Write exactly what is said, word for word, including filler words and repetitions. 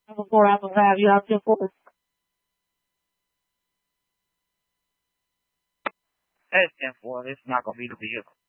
Before I will have you out there for That's ten four. It's not gonna be the vehicle.